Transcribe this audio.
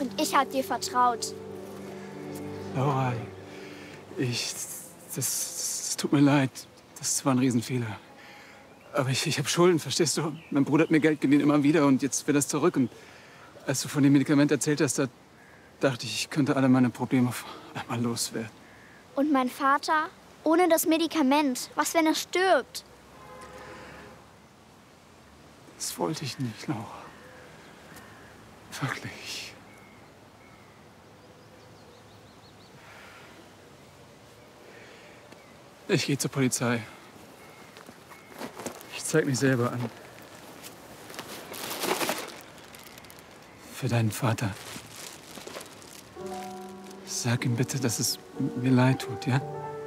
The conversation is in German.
Und ich habe dir vertraut. Laura, das tut mir leid. Das war ein Riesenfehler. Aber ich habe Schulden, verstehst du? Mein Bruder hat mir Geld geliehen, immer wieder, und jetzt will er es zurück. Und als du von dem Medikament erzählt hast, da dachte ich, ich könnte alle meine Probleme auf einmal loswerden. Und mein Vater? Ohne das Medikament. Was, wenn er stirbt? Das wollte ich nicht, Laura. Wirklich. Ich gehe zur Polizei. Ich zeig mich selber an. Für deinen Vater. Sag ihm bitte, dass es mir leid tut, ja?